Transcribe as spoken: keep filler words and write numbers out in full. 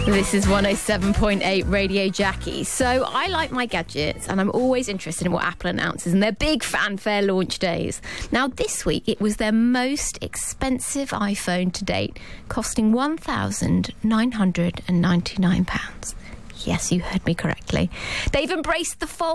This is one oh seven point eight Radio Jackie. So I like my gadgets and I'm always interested in what Apple announces and their big fanfare launch days. Now this week it was their most expensive iPhone to date, costing one thousand nine hundred ninety-nine pounds. Yes, you heard me correctly. They've embraced the fold